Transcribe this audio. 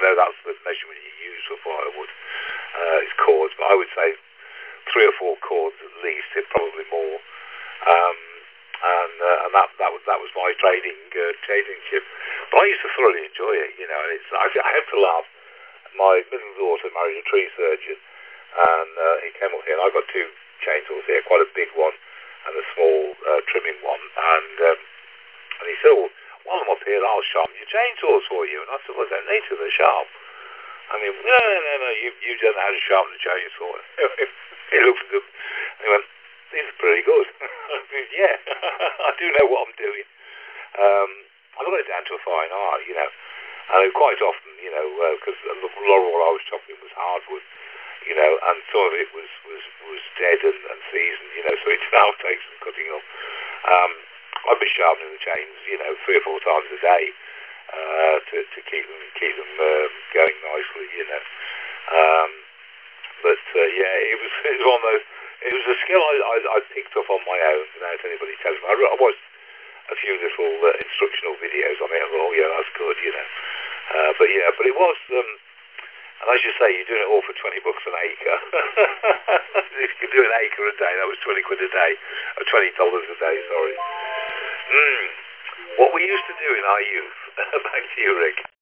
know that's the measurement you use for firewood. It's cords, but I would say 3 or 4 cords at least, if probably more. And that was my trading ship. But I used to thoroughly enjoy it, you know. And I have to laugh. My middle daughter married a tree surgeon, and he came up here, and I got 2 chainsaws here, quite a big one and a small trimming one. And he said, "Oh, while I'm up here, I'll sharpen your chainsaws for you." And I said, "Well, I don't need to. They're sharp." I mean, no, you don't know how to sharpen a chainsaw. He looked at them and he went, "These are pretty good." I said, "Yeah, I do know what I'm doing." I got it down to a fine art, you know. And quite often, you know, because a lot of what I was chopping was hardwood, you know, and some of it was dead and seasoned, you know, so it now takes some cutting up. I'd be sharpening the chains, you know, 3 or 4 times a day to keep them going nicely, you know. But yeah, it was one of those. It was a skill I picked up on my own without anybody telling me. I watched a few little instructional videos on it. I thought, oh yeah, that's good, you know. But it was. And as you say, you're doing it all for $20 an acre. If you could do an acre a day, that was £20 a day, or $20 a day. Sorry. What we used to do in our youth. Back to you, Rick.